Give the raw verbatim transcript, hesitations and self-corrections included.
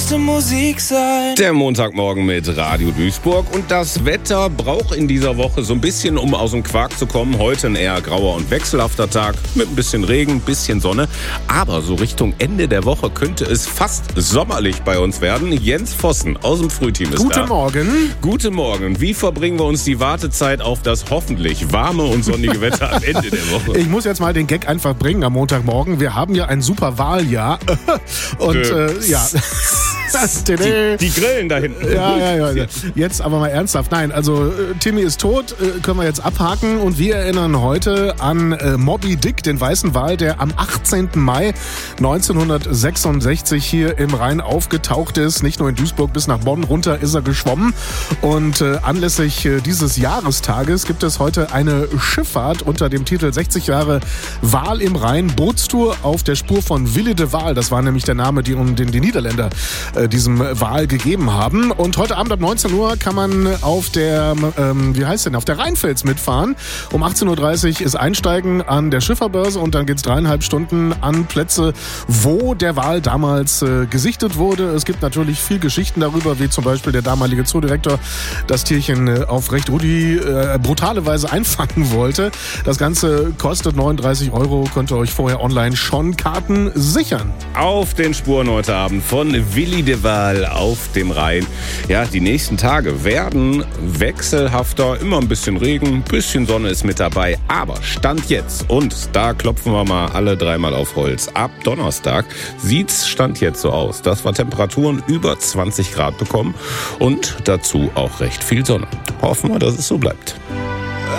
müsste Musik sein. Der Montagmorgen mit Radio Duisburg. Und das Wetter braucht in dieser Woche so ein bisschen, um aus dem Quark zu kommen. Heute ein eher grauer und wechselhafter Tag mit ein bisschen Regen, ein bisschen Sonne. Aber so Richtung Ende der Woche könnte es fast sommerlich bei uns werden. Jens Vossen aus dem Frühteam ist Guten da. Guten Morgen. Guten Morgen. Wie verbringen wir uns die Wartezeit auf das hoffentlich warme und sonnige Wetter am Ende der Woche? Ich muss jetzt mal den Gag einfach bringen am Montagmorgen. Wir haben ja ein super Wahljahr. Und äh, ja... Die, die Grillen da hinten. Ja, ja, ja. Jetzt aber mal ernsthaft. Nein, also Timmy ist tot, können wir jetzt abhaken. Und wir erinnern heute an äh, Moby Dick, den weißen Wal, der am achtzehnten Mai neunzehnhundertsechsundsechzig hier im Rhein aufgetaucht ist. Nicht nur in Duisburg, bis nach Bonn runter ist er geschwommen. Und äh, anlässlich äh, dieses Jahrestages gibt es heute eine Schifffahrt unter dem Titel sechzig Jahre Wal im Rhein. Bootstour auf der Spur von Willi de Waal. Das war nämlich der Name, den den die Niederländer äh, diesem Wal gegeben haben. Und heute Abend ab neunzehn Uhr kann man auf der, ähm, wie heißt denn, auf der Rheinfels mitfahren. Um achtzehn Uhr dreißig ist Einsteigen an der Schifferbörse und dann geht's dreieinhalb Stunden an Plätze, wo der Wal damals äh, gesichtet wurde. Es gibt natürlich viel Geschichten darüber, wie zum Beispiel der damalige Zoodirektor das Tierchen äh, auf recht rudi, äh, brutale Weise einfangen wollte. Das Ganze kostet neununddreißig Euro, könnt ihr euch vorher online schon Karten sichern. Auf den Spuren heute Abend von Willi de Waal auf dem Rhein. Ja, die nächsten Tage werden wechselhafter, immer ein bisschen Regen, ein bisschen Sonne ist mit dabei, aber Stand jetzt, und da klopfen wir mal alle dreimal auf Holz, ab Donnerstag sieht's Stand jetzt so aus, dass wir Temperaturen über zwanzig Grad bekommen und dazu auch recht viel Sonne. Hoffen wir, dass es so bleibt.